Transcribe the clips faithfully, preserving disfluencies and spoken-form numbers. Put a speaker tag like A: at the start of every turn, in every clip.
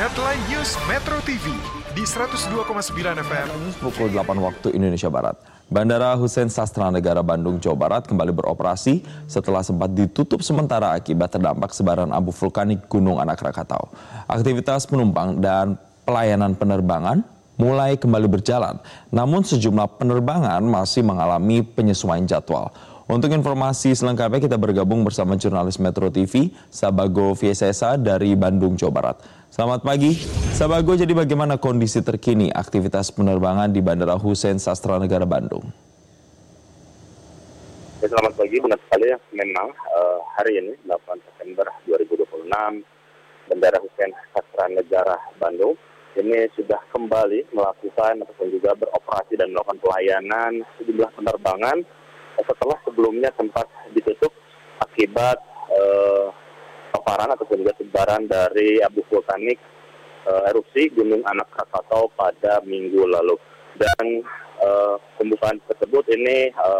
A: Headline News Metro T V di seratus dua koma sembilan F M.
B: Pukul delapan waktu Indonesia Barat. Bandara Hussein Sastranegara Bandung, Jawa Barat kembali beroperasi setelah sempat ditutup sementara akibat terdampak sebaran abu vulkanik Gunung Anak Rakatau. Aktivitas penumpang dan pelayanan penerbangan mulai kembali berjalan, namun sejumlah penerbangan masih mengalami penyesuaian jadwal. Untuk informasi selengkapnya kita bergabung bersama jurnalis Metro T V, Sabago Viesesa dari Bandung, Jawa Barat. Selamat pagi, Sabago, jadi bagaimana kondisi terkini aktivitas penerbangan di Bandara Hussein Sastranegara Bandung?
C: Ya, selamat pagi, benar sekali ya. Memang uh, hari ini delapan September dua ribu dua puluh enam, Bandara Hussein Sastranegara Bandung ini sudah kembali melakukan ataupun juga beroperasi dan melakukan pelayanan sejumlah penerbangan setelah sebelumnya sempat ditutup akibat uh, paparan ataupun juga sebaran dari abu vulkanik uh, erupsi Gunung Anak Rakatau pada minggu lalu. Dan uh, pembukaan tersebut ini uh,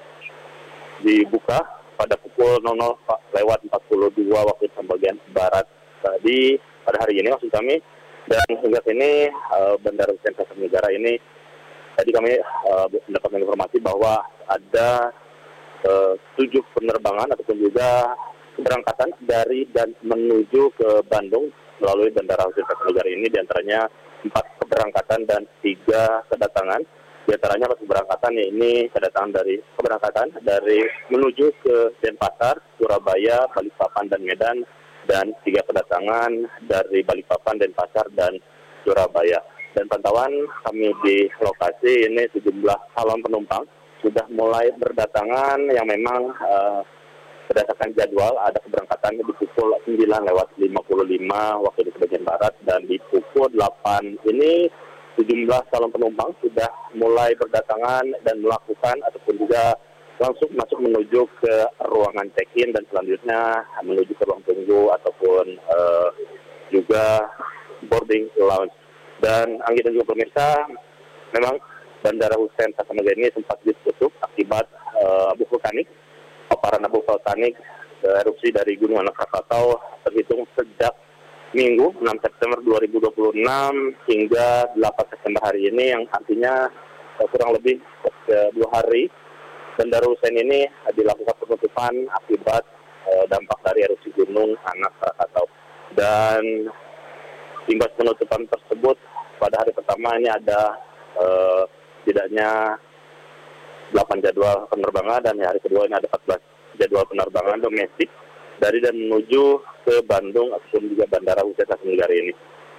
C: dibuka pada pukul nol nol lewat empat puluh dua waktu bagian barat tadi pada hari ini maksud kami. Dan hingga kini uh, Bandara Hussein Sastranegara ini tadi kami uh, mendapatkan informasi bahwa ada uh, tujuh penerbangan ataupun juga keberangkatan dari dan menuju ke Bandung melalui Bandara Hussein Sastranegara ini, diantaranya empat keberangkatan dan tiga kedatangan. Diantaranya keberangkatan ini kedatangan dari keberangkatan dari menuju ke Denpasar, Surabaya, Balikpapan dan Medan, dan tiga kedatangan dari Balikpapan, Denpasar dan Surabaya. Dan pantauan kami di lokasi ini sejumlah calon penumpang sudah mulai berdatangan yang memang uh, berdasarkan jadwal ada keberangkatan di pukul sembilan lewat lima puluh lima waktu di bagian barat, dan di pukul delapan ini sejumlah calon penumpang sudah mulai berdatangan dan melakukan ataupun juga langsung masuk menuju ke ruangan check-in dan selanjutnya menuju ke ruang tunggu ataupun uh, juga boarding lounge. Dan Anggi dan juga pemirsa, memang Bandara Hussein Sastranegara ini sempat ditutup akibat uh, abu vulkanik. Paparan abu vulkanik uh, erupsi dari Gunung Anak Rakatau terhitung sejak Minggu enam September dua ribu dua puluh enam hingga delapan September hari ini, yang artinya uh, kurang lebih uh, dua hari Bandara Hussein ini uh, dilakukan penutupan akibat uh, dampak dari erupsi Gunung Anak Rakatau. Dan imbas penutupan tersebut pada hari pertama ini ada uh, setidaknya delapan jadwal penerbangan, dan hari kedua ini ada empat belas jadwal penerbangan domestik dari dan menuju ke Bandung ataupun juga Bandara Hussein Sastranegara ini.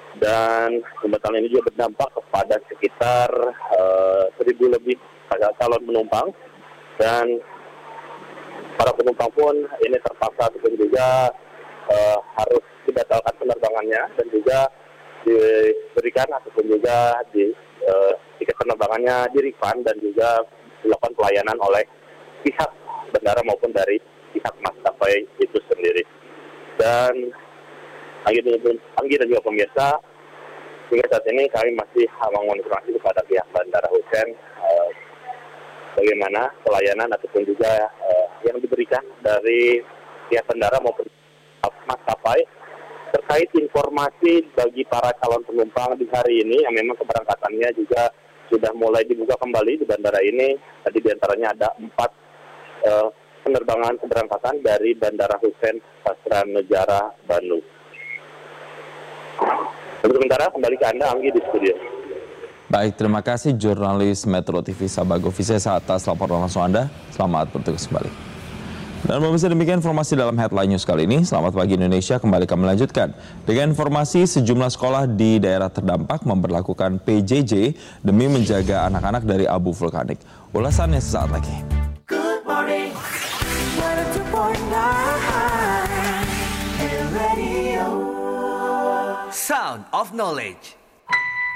C: Dan pembatalan ini juga berdampak kepada sekitar uh, seribu lebih calon penumpang, dan para penumpang pun ini terpaksa ataupun juga uh, harus dibatalkan penerbangannya dan juga diberikan ataupun juga di uh, tiket penerbangannya di-refund dan juga dilakukan pelayanan oleh pihak bandara maupun dari pihak maskapai itu sendiri. Dan Anggi dan juga pemirsa, hingga saat ini kami masih mengonfirmasi kepada pihak Bandara Hussein uh, bagaimana pelayanan ataupun juga uh, yang diberikan dari pihak bandara maupun maskapai terkait informasi bagi para calon penumpang di hari ini yang memang keberangkatannya juga sudah mulai dibuka kembali di bandara ini. Tadi diantaranya ada empat uh, penerbangan keberangkatan dari Bandara Hussein Sastranegara Bandung. Sementara kembali ke Anda, Anggi, di studio.
B: Baik, terima kasih jurnalis Metro T V Sabago Viesesa atas laporan langsung Anda. Selamat bertugas kembali. Dan pemirsa, demikian informasi dalam Headline News kali ini. Selamat pagi Indonesia, kembali kami lanjutkan dengan informasi sejumlah sekolah di daerah terdampak memberlakukan P J J demi menjaga anak-anak dari abu vulkanik. Ulasannya sesaat lagi.
D: Good morning. Sound of Knowledge.